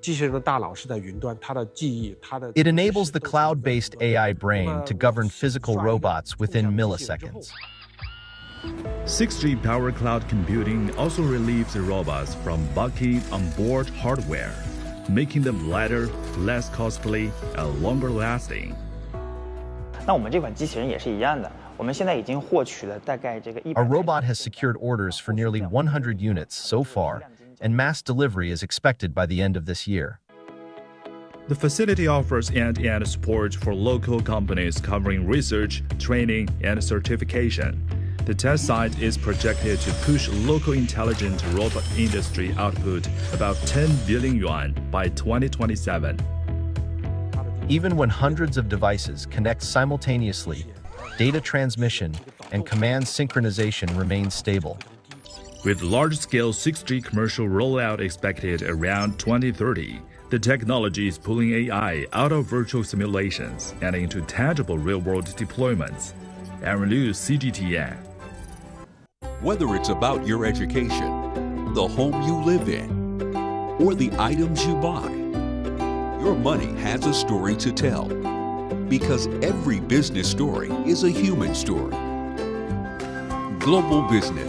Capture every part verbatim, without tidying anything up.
It enables the cloud-based A I brain to govern physical robots within milliseconds. six G power cloud computing also relieves the robots from bulky onboard hardware, making them lighter, less costly, and longer lasting. 那我们这款机器人也是一样的，我们现在已经获取了大概这个一百。 Our robot has secured orders for nearly one hundred units so far, and mass delivery is expected by the end of this year. The facility offers end-to-end support for local companies covering research, training, and certification. The test site is projected to push local intelligent robot industry output about ten billion yuan by twenty twenty-seven. Even when hundreds of devices connect simultaneously, data transmission and command synchronization remain stable. With large-scale six G commercial rollout expected around twenty thirty, the technology is pulling A I out of virtual simulations and into tangible real-world deployments. Aaron Liu, C G T N. Whether it's about your education, the home you live in, or the items you buy, your money has a story to tell. Because every business story is a human story. Global Business.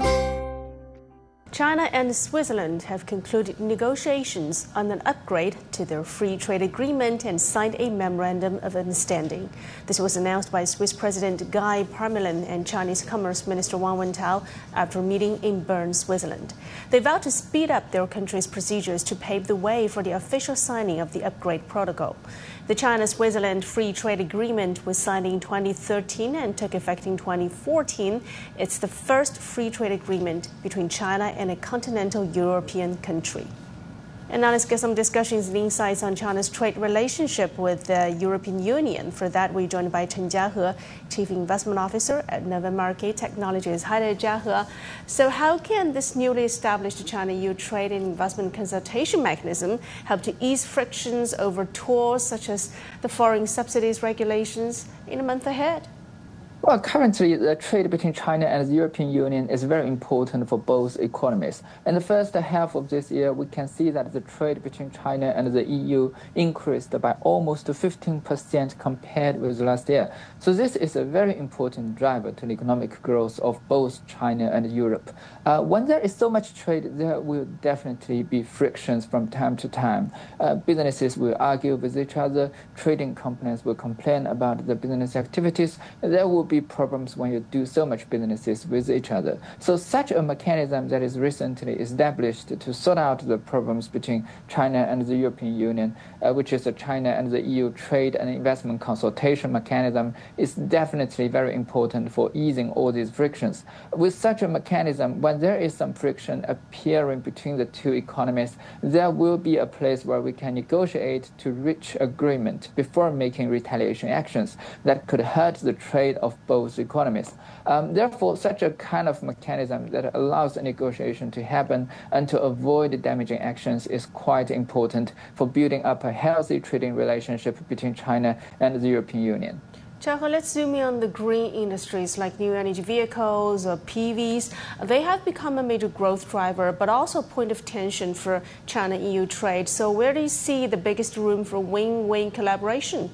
China and Switzerland have concluded negotiations on an upgrade to their free trade agreement and signed a memorandum of understanding. This was announced by Swiss President Guy Parmelin and Chinese Commerce Minister Wang Wentao after a meeting in Bern, Switzerland. They vowed to speed up their country's procedures to pave the way for the official signing of the upgrade protocol. The China-Switzerland Free Trade Agreement was signed in twenty thirteen and took effect in twenty fourteen. It's the first free trade agreement between China and a continental European country. And now let's get some discussions and insights on China's trade relationship with the European Union. For that, we're joined by Chen Jiahe, Chief Investment Officer at Novamarket Technologies. Hi there, Jiahe. So how can this newly established China-E U trade and investment consultation mechanism help to ease frictions over tools such as the foreign subsidies regulations in the month ahead? Well, currently, the trade between China and the European Union is very important for both economies. In the first half of this year, we can see that the trade between China and the E U increased by almost fifteen percent compared with last year. So this is a very important driver to the economic growth of both China and Europe. Uh, when there is so much trade, there will definitely be frictions from time to time. Uh, businesses will argue with each other. Trading companies will complain about the business activities. There will be problems when you do so much businesses with each other. So such a mechanism that is recently established to sort out the problems between China and the European Union, uh, which is the China and the E U trade and investment consultation mechanism, is definitely very important for easing all these frictions. With such a mechanism, when there is some friction appearing between the two economies, there will be a place where we can negotiate to reach agreement before making retaliation actions that could hurt the trade of both economies. Um, therefore, such a kind of mechanism that allows a negotiation to happen and to avoid damaging actions is quite important for building up a healthy trading relationship between China and the European Union. Jiahe, let's zoom in on the green industries like new energy vehicles or P Vs. They have become a major growth driver, but also a point of tension for China-E U trade. So where do you see the biggest room for win-win collaboration?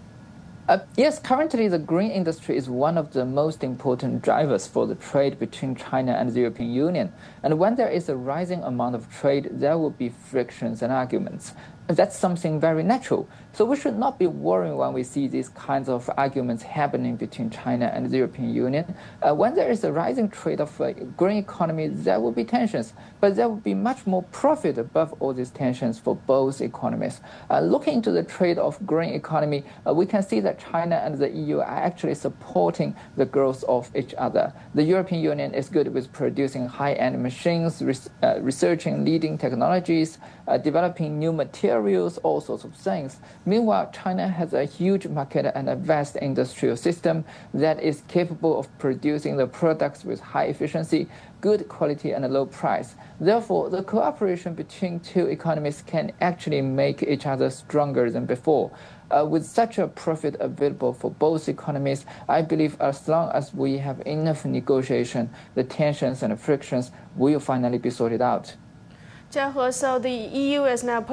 Uh, yes, currently the green industry is one of the most important drivers for the trade between China and the European Union. And when there is a rising amount of trade, there will be frictions and arguments. That's something very natural. So we should not be worrying when we see these kinds of arguments happening between China and the European Union. Uh, when there is a rising trade of uh, green economy, there will be tensions, but there will be much more profit above all these tensions for both economies. Uh, looking into the trade of green economy, uh, we can see that China and the E U are actually supporting the growth of each other. The European Union is good with producing high-end machines, res uh, researching leading technologies, uh, developing new materials, all sorts of things. Meanwhile, China has a huge market and a vast industrial system that is capable of producing the products with high efficiency, good quality, and a low price. Therefore, the cooperation between two economies can actually make each other stronger than before. Uh, with such a profit available for both economies, I believe as long as we have enough negotiation, the tensions and the frictions will finally be sorted out. Jiahe, so the E U is now